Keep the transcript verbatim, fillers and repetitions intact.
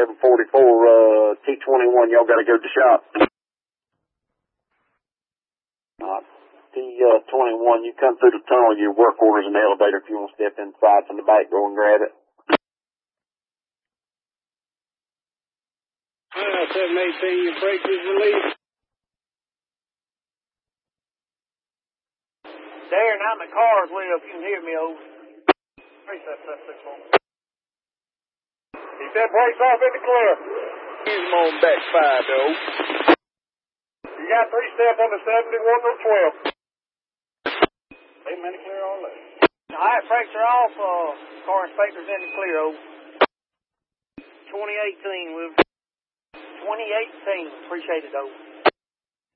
seven forty-four, uh, T twenty-one, y'all gotta go to the shop. Uh, T twenty-one, you come through the tunnel, your work order's in the elevator. If you want to step inside from the back, go and grab it. Uh, seven eighteen, your brake is released. Darren, I'm in Carswell, if you can hear me, over. three seven seven six one. Keep that brakes off in the clear. He's on back five, though. You got three step on the seventy-one or twelve. Eight minute clear all that. All right, brakes are off. Uh, car inspector's in the clear, over. twenty eighteen, Will. twenty eighteen, appreciate it, over.